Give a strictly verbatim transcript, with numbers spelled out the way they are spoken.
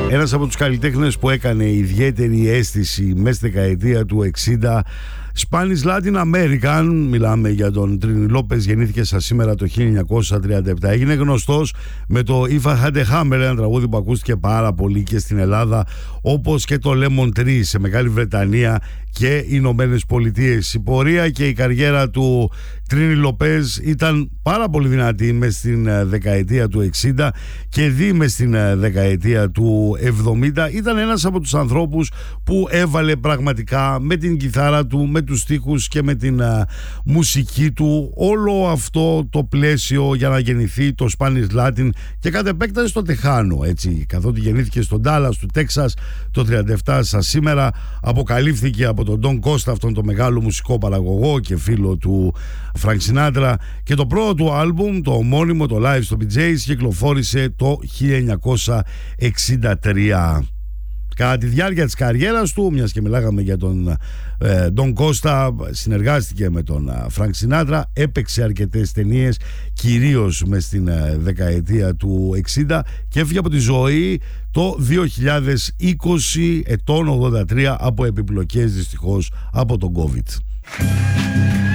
Ένας από τους καλλιτέχνες που έκανε ιδιαίτερη αίσθηση μέσα στη δεκαετία του εξήντα, Spanish Latin American, μιλάμε για τον Τρίνι Λόπες, γεννήθηκε στα σήμερα το χίλια εννιακόσια τριάντα επτά. Έγινε γνωστός με το If I Had a Hammer, ένα τραγούδι που ακούστηκε πάρα πολύ και στην Ελλάδα, όπως και το Lemon Tree σε Μεγάλη Βρετανία και Ηνωμένες Πολιτείες. Η πορεία και η καριέρα του Τρίνι Λοπές ήταν πάρα πολύ δυνατή μες στην δεκαετία του εξήντα και δει μες στην δεκαετία του εβδομήντα. Ήταν ένας από τους ανθρώπους που έβαλε πραγματικά με την κιθάρα του, με τους στίχους και με την α, μουσική του όλο αυτό το πλαίσιο για να γεννηθεί το Spanish Latin και κατ' επέκταση στο Τεχάνο, έτσι, καθότι γεννήθηκε στον Ντάλλας του Τέξας το τριάντα επτά. Στα σήμερα αποκαλύφθηκε από τον Ντον Κώστα, αυτόν τον μεγάλο μουσικό παραγωγό και φίλο του Φρανκ Σινάτρα, και το πρώτο του άλμπουμ, το ομώνυμο, το Live στο πι τζέις, κυκλοφόρησε το χίλια εννιακόσια εξήντα τρία. Κατά τη διάρκεια της καριέρας του, μιας και μιλάγαμε για τον Ντον Κώστα, συνεργάστηκε με τον Φρανκ Σινάτρα, έπαιξε αρκετές ταινίες, κυρίως μες στην ε, δεκαετία του εξήντα, και έφυγε από τη ζωή το δύο χιλιάδες είκοσι, ετών ογδόντα τρία, από επιπλοκές δυστυχώς από τον COVID.